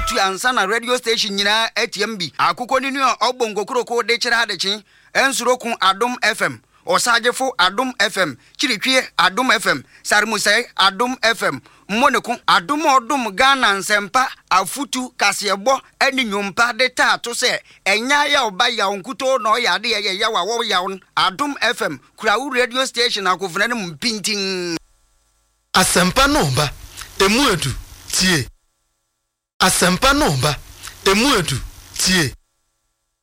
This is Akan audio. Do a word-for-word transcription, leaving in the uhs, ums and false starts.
atu ansa na radio station nyina A T M B akoko ni nu obongo kroko de kira adechi ensurokun Adom F M osagefo Adom F M chiritwie Adom F M sarmusai Adom F M monekun Adom odum Ghana nsempa afutu kasebo eni nyumpa de tato se enya ya oba ya onkuto no ya de ye ya wa wo ya Adom F M kurawu radio station akofuna ne mpintin Asempa no ba emu edu tie Asempa no ba emu edu tie